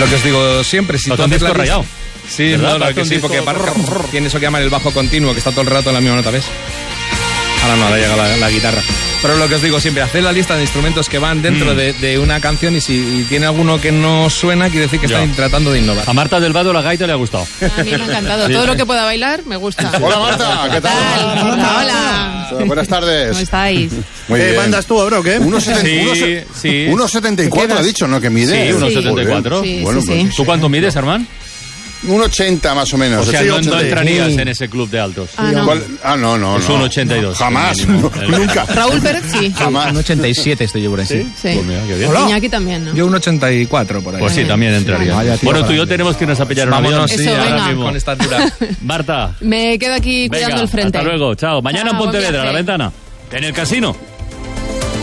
lo que os digo siempre, si tú haces la rayado. Sí, no, lo que sí, porque tiene eso que llaman el bajo continuo, que está todo el rato en la misma nota, ¿ves? Ahora no, ahora llega la guitarra. Pero lo que os digo siempre, haced la lista de instrumentos que van dentro de una canción y si tiene alguno que no suena, quiere decir que están tratando de innovar. A Marta del Vado la gaita le ha gustado. A mí me ha encantado. Todo lo que pueda bailar me gusta. Hola Marta, ¿qué tal? Hola. Buenas tardes. ¿Cómo estáis? Muy bien. ¿Mandas tú ahora o qué? 1,74 ha dicho, ¿no? Que mide. Sí, 1,74. Sí, Bueno, sí, pues, sí. ¿Tú cuánto mides, Armand? 1,80 más o menos. O sea, Sí, no 80. entrarías en ese club de altos. Ah, no. No. Es un 82. Jamás, nunca. Raúl Pérez sí. Jamás. Un 87 estoy yo por ahí. Sí. Pues mira, qué bien. Iñaki también, ¿no? Yo un 84 por ahí. Pues sí, también entraría. Vaya, tío, Bueno, tú y yo para tenemos que irnos a pillar un avión. Vámonos, sí, Eso, ahora venga. mismo con esta altura. Marta, Me quedo aquí venga, cuidando el frente. hasta luego, chao. Mañana en Chao, buen Pontevedra, a la viaje. ventana. En el casino.